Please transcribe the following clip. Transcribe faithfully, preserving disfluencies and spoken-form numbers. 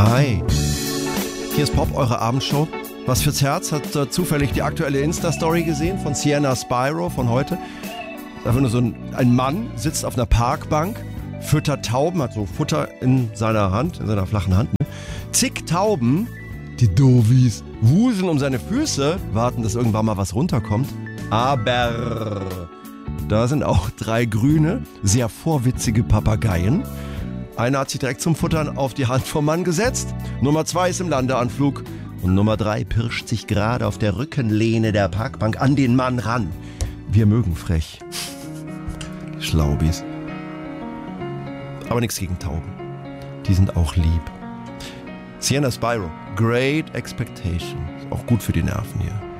Hi, hier ist Pop, eure Abendshow. Was fürs Herz hat äh, zufällig die aktuelle Insta-Story gesehen von Sienna Spyro von heute. Einfach nur so ein, ein Mann sitzt auf einer Parkbank, füttert Tauben, hat so Futter in seiner Hand, in seiner flachen Hand. Ne? Zig Tauben, die Dovis, wuseln um seine Füße, warten, dass irgendwann mal was runterkommt. Aber da sind auch drei grüne, sehr vorwitzige Papageien. Einer hat sich direkt zum Futtern auf die Hand vom Mann gesetzt. Nummer zwei ist im Landeanflug. Und Nummer drei pirscht sich gerade auf der Rückenlehne der Parkbank an den Mann ran. Wir mögen frech. Schlaubis. Aber nichts gegen Tauben. Die sind auch lieb. Sienna Spyro, Great Expectations. Auch gut für die Nerven hier.